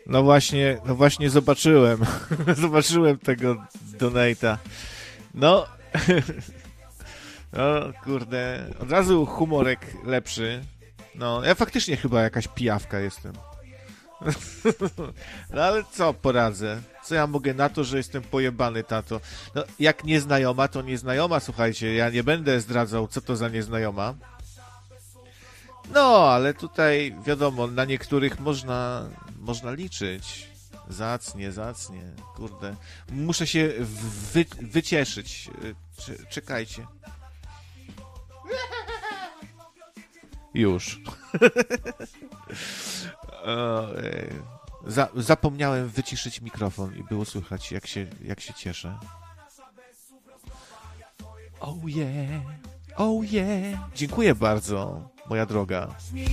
No właśnie zobaczyłem. Zobaczyłem tego donate'a. No. No, kurde. Od razu humorek lepszy. No, ja faktycznie chyba jakaś pijawka jestem. No ale co poradzę? Co ja mogę na to, że jestem pojebany, tato? No, jak nieznajoma, to nieznajoma, słuchajcie. Ja nie będę zdradzał, co to za nieznajoma. No, ale tutaj, wiadomo, na niektórych można liczyć. Zacnie. Kurde. Muszę się wycieszyć. Czekajcie. Już. Zapomniałem wyciszyć mikrofon i było słychać, jak się cieszę. Oh yeah. Dziękuję bardzo, moja droga.